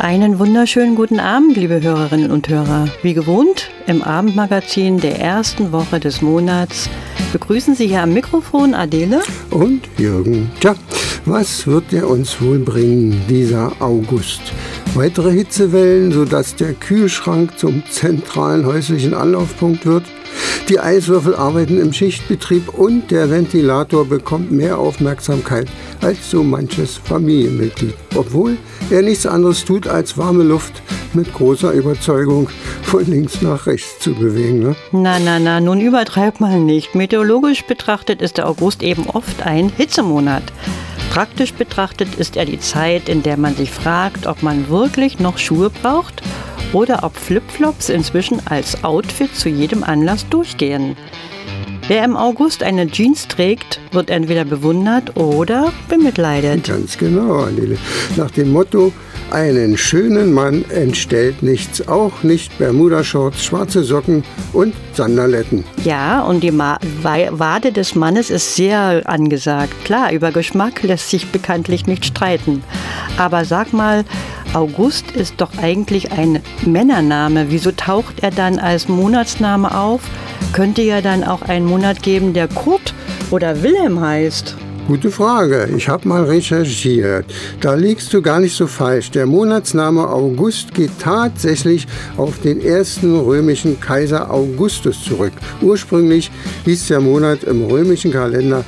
Einen wunderschönen guten Abend, liebe Hörerinnen und Hörer. Wie gewohnt, im Abendmagazin der ersten Woche des Monats begrüßen Sie hier am Mikrofon Adele und Jürgen. Tja, was wird er uns wohl bringen, dieser August? Weitere Hitzewellen, sodass der Kühlschrank zum zentralen häuslichen Anlaufpunkt wird? Die Eiswürfel arbeiten im Schichtbetrieb und der Ventilator bekommt mehr Aufmerksamkeit als so manches Familienmitglied. Obwohl er nichts anderes tut, als warme Luft mit großer Überzeugung von links nach rechts zu bewegen. Ne? Na, nun übertreib mal nicht. Meteorologisch betrachtet ist der August eben oft ein Hitzemonat. Praktisch betrachtet ist er die Zeit, in der man sich fragt, ob man wirklich noch Schuhe braucht oder ob Flipflops inzwischen als Outfit zu jedem Anlass durchgehen. Wer im August eine Jeans trägt, wird entweder bewundert oder bemitleidet. Ganz genau, Adele. Nach dem Motto, einen schönen Mann entstellt nichts, auch nicht Bermuda-Shorts, schwarze Socken und Sandaletten. Ja, und die Wade des Mannes ist sehr angesagt. Klar, über Geschmack lässt sich bekanntlich nicht streiten. Aber sag mal, August ist doch eigentlich ein Männername. Wieso taucht er dann als Monatsname auf? Könnte ja dann auch einen Monat geben, der Kurt oder Wilhelm heißt. Gute Frage. Ich habe mal recherchiert. Da liegst du gar nicht so falsch. Der Monatsname August geht tatsächlich auf den ersten römischen Kaiser Augustus zurück. Ursprünglich hieß der Monat im römischen Kalender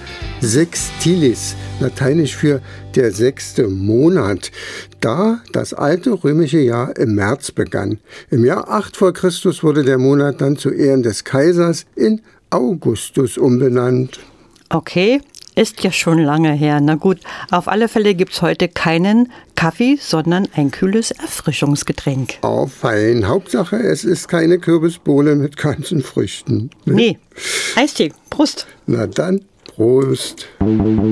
Sextilis, lateinisch für der 6. Monat, da das alte römische Jahr im März begann. Im Jahr 8 vor Christus wurde der Monat dann zu Ehren des Kaisers in Augustus umbenannt. Okay. Ist ja schon lange her. Na gut, auf alle Fälle gibt's heute keinen Kaffee, sondern ein kühles Erfrischungsgetränk. Oh, fein. Hauptsache, es ist keine Kürbisbowle mit ganzen Früchten. Nee, Eistee. Prost. Na dann, Prost.